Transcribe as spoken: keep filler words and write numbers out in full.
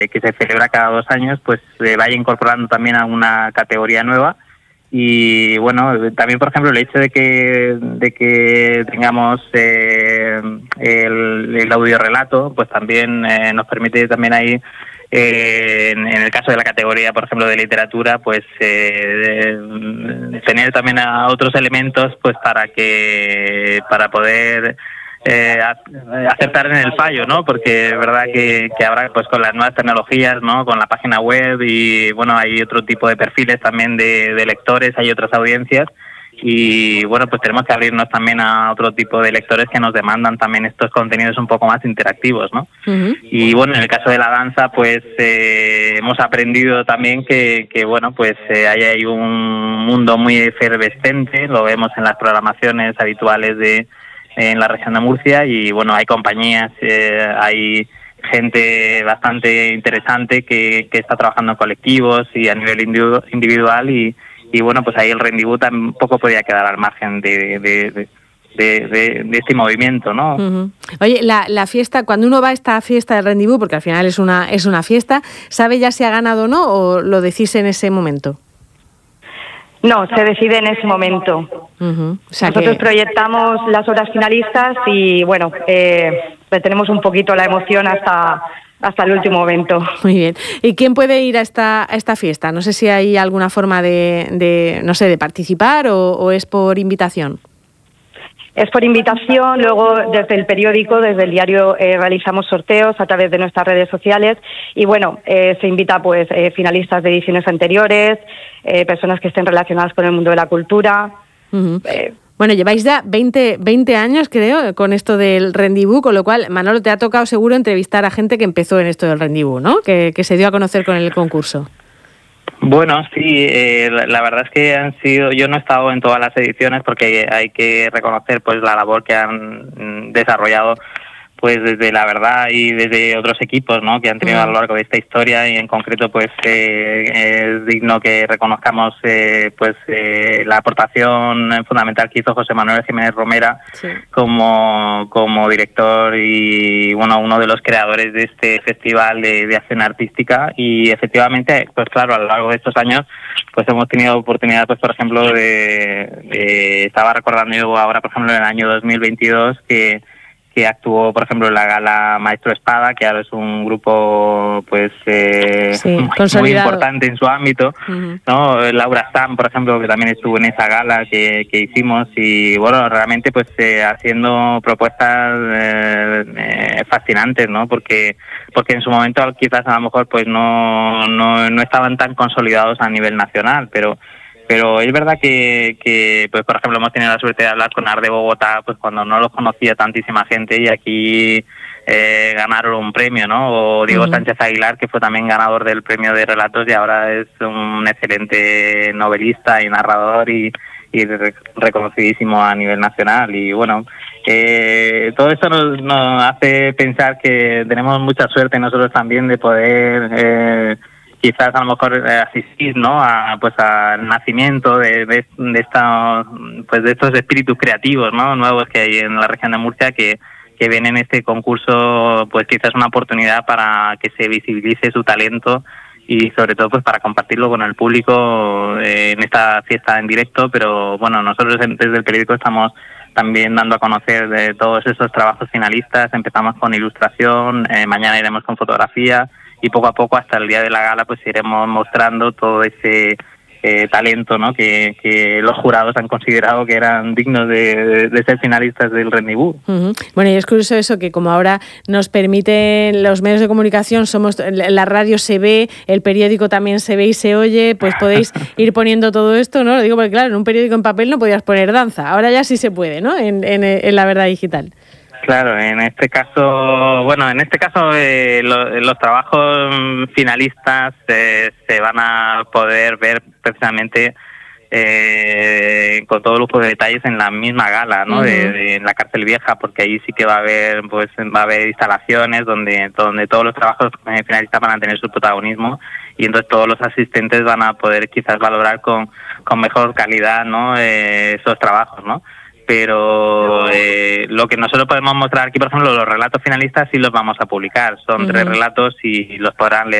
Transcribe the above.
que se celebra cada dos años, pues se vaya incorporando también a una categoría nueva. Y bueno, también por ejemplo el hecho de que de que tengamos eh, el, el audiorelato, pues también eh, nos permite también ahí, eh, en, en el caso de la categoría, por ejemplo, de literatura, pues eh, de, tener también a otros elementos, pues para que para poder Eh, acertar en el fallo, ¿no? Porque es verdad que, que ahora pues con las nuevas tecnologías, ¿no? Con la página web y bueno, hay otro tipo de perfiles también de, de lectores, hay otras audiencias y bueno, pues tenemos que abrirnos también a otro tipo de lectores que nos demandan también estos contenidos un poco más interactivos, ¿no? Uh-huh. Y bueno, en el caso de la danza, pues eh, hemos aprendido también que, que bueno, pues eh, hay, hay un mundo muy efervescente, lo vemos en las programaciones habituales de en la región de Murcia y bueno, hay compañías, eh, hay gente bastante interesante que, que está trabajando en colectivos y a nivel individu- individual y, y bueno, pues ahí el Rendezvous tampoco podía quedar al margen de, de, de, de, de, de este movimiento, ¿no? Uh-huh. Oye, la, la fiesta, cuando uno va a esta fiesta del Rendezvous, porque al final es una, es una fiesta, ¿sabe ya si ha ganado o no o lo decís en ese momento? No, se decide en ese momento. Uh-huh. O sea Nosotros que... proyectamos las obras finalistas y, bueno, eh, tenemos un poquito la emoción hasta, hasta el último momento. Muy bien. ¿Y quién puede ir a esta, a esta fiesta? No sé si hay alguna forma de, de no sé, de participar o, o es por invitación. Es por invitación, luego desde el periódico, desde el diario, eh, realizamos sorteos a través de nuestras redes sociales y bueno, eh, se invita pues eh, finalistas de ediciones anteriores, eh, personas que estén relacionadas con el mundo de la cultura. Uh-huh. Eh, bueno, lleváis ya veinte, veinte años, creo, con esto del Rendezvous, con lo cual, Manolo, te ha tocado seguro entrevistar a gente que empezó en esto del Rendezvous, ¿no? Que, que se dio a conocer con el concurso. Bueno, sí, eh, la, la verdad es que han sido, yo no he estado en todas las ediciones porque hay que reconocer pues la labor que han desarrollado pues desde La Verdad y desde otros equipos, ¿no? Que han tenido a lo largo de esta historia y en concreto pues eh, es digno que reconozcamos eh, pues eh, la aportación fundamental que hizo José Manuel Jiménez Romera, sí, como como director y bueno uno de los creadores de este festival de, de acción artística y efectivamente pues claro a lo largo de estos años pues hemos tenido oportunidad pues por ejemplo de, de estaba recordando yo ahora por ejemplo en el año dos mil veintidós que que actuó, por ejemplo, en la gala Maestro Espada, que ahora es un grupo pues eh, sí, muy, muy importante en su ámbito, uh-huh, ¿no? Laura Stam, por ejemplo, que también estuvo en esa gala que, que hicimos y, bueno, realmente pues eh, haciendo propuestas eh, eh, fascinantes, ¿no? Porque porque en su momento quizás a lo mejor pues no, no, no estaban tan consolidados a nivel nacional, pero Pero es verdad que, que, pues por ejemplo, hemos tenido la suerte de hablar con Art de Bogotá, pues cuando no los conocía tantísima gente y aquí eh, ganaron un premio, ¿no? O Diego uh-huh. Sánchez Aguilar, que fue también ganador del premio de relatos y ahora es un excelente novelista y narrador y, y reconocidísimo a nivel nacional. Y bueno, eh, todo esto nos, nos hace pensar que tenemos mucha suerte nosotros también de poder... Eh, quizás a lo mejor eh, asistir, ¿no? A, pues al nacimiento de, de, de esta, pues de estos espíritus creativos, ¿no? Nuevos que hay en la región de Murcia que que ven en este concurso pues quizás una oportunidad para que se visibilice su talento y sobre todo pues para compartirlo con el público eh, en esta fiesta en directo, pero bueno, nosotros desde el periódico estamos también dando a conocer de todos esos trabajos finalistas. Empezamos con ilustración, eh, mañana iremos con fotografía y poco a poco hasta el día de la gala pues iremos mostrando todo ese eh, talento, ¿no? que, que los jurados han considerado que eran dignos de, de, de ser finalistas del Rendezvous. Uh-huh. Bueno, y es curioso eso, que como ahora nos permiten los medios de comunicación, somos la radio se ve, el periódico también se ve y se oye, pues podéis ir poniendo todo esto, ¿no? Lo digo porque claro, en un periódico en papel no podías poner danza, ahora ya sí se puede, ¿no? En, en, en La Verdad digital. Claro, en este caso, bueno, en este caso eh, lo, los trabajos finalistas eh, se van a poder ver precisamente eh, con todo lujo de detalles en la misma gala, ¿no? Uh-huh. de, de, en la Cárcel Vieja, porque ahí sí que va a haber, pues, va a haber instalaciones donde, donde todos los trabajos eh, finalistas van a tener su protagonismo y entonces todos los asistentes van a poder quizás valorar con, con mejor calidad, ¿no? Eh, esos trabajos, ¿no? pero eh, lo que nosotros podemos mostrar aquí, por ejemplo, los relatos finalistas sí los vamos a publicar. Son uh-huh. tres relatos y los podrán leer